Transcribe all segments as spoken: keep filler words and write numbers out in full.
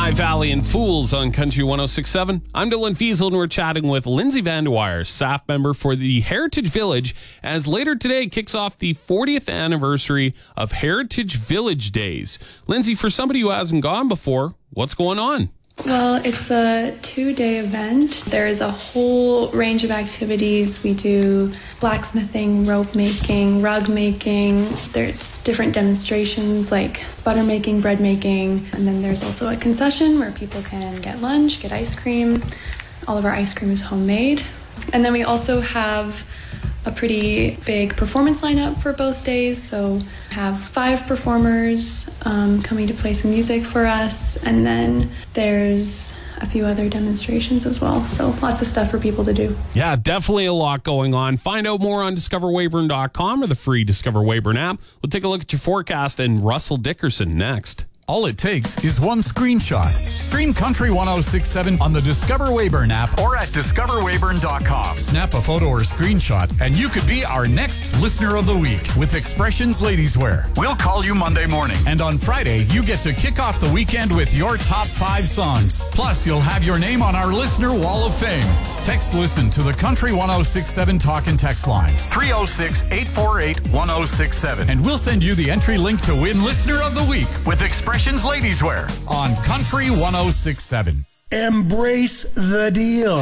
High Valley and Fools on Country one oh six point seven. I'm Dylan Fiesel, and we're chatting with Lindsay Vandewire, staff member for the Heritage Village, as later today kicks off the fortieth anniversary of Heritage Village Days. Lindsay, for somebody who hasn't gone before, what's going on? Well, it's a two-day event. There is a whole range of activities. We do blacksmithing, rope making, rug making. There's different demonstrations like butter making, bread making. And then there's also a concession where people can get lunch, get ice cream. All of our ice cream is homemade. And then we also have a pretty big performance lineup for both days. So have five performers um, coming to play some music for us. And then there's a few other demonstrations as well. So lots of stuff for people to do. Yeah, definitely a lot going on. Find out more on discover weyburn dot com or the free Discover Weyburn app. We'll take a look at your forecast and Russell Dickerson next. All it takes is one screenshot. Stream Country one oh six point seven on the Discover Weyburn app or at discover weyburn dot com. Snap a photo or screenshot, and you could be our next Listener of the Week with Expressions Ladies Wear. We'll call you Monday morning. And on Friday, you get to kick off the weekend with your top five songs. Plus, you'll have your name on our Listener Wall of Fame. Text LISTEN to the Country one oh six point seven talk and text line. three oh six, eight four eight, one oh six seven. And we'll send you the entry link to win Listener of the Week with Expressions Ladies Wear on Country one oh six point seven. Embrace the deal.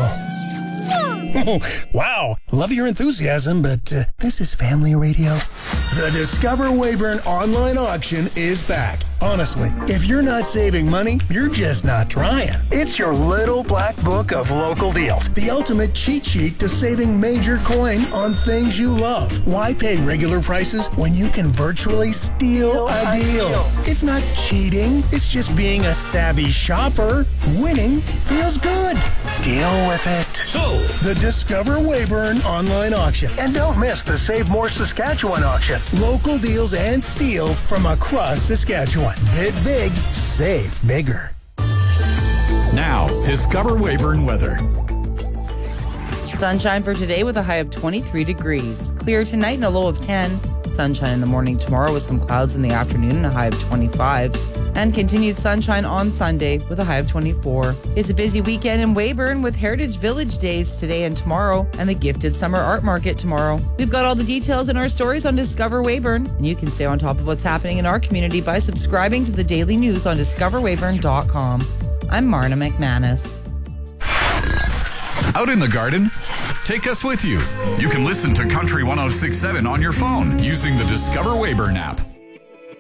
Oh, wow. Love your enthusiasm, but uh, this is family radio. The Discover Weyburn online auction is back. Honestly, if you're not saving money, you're just not trying. It's your little black book of local deals. The ultimate cheat sheet to saving major coin on things you love. Why pay regular prices when you can virtually steal a deal? It's not cheating. It's just being a savvy shopper. Winning feels good. Deal with it. So, the Discover Weyburn online auction. And don't miss the Save More Saskatchewan auction. Local deals and steals from across Saskatchewan. Bid big, save bigger. Now, Discover Weyburn weather. Sunshine for today with a high of twenty-three degrees. Clear tonight and a low of ten. Sunshine in the morning tomorrow with some clouds in the afternoon and a high of twenty-five. And continued sunshine on Sunday with a high of twenty-four. It's a busy weekend in Weyburn with Heritage Village Days today and tomorrow and the Gifted Summer Art Market tomorrow. We've got all the details in our stories on Discover Weyburn, and you can stay on top of what's happening in our community by subscribing to the daily news on discover weyburn dot com. I'm Marna McManus. Out in the garden? Take us with you. You can listen to Country one oh six point seven on your phone using the Discover Weyburn app.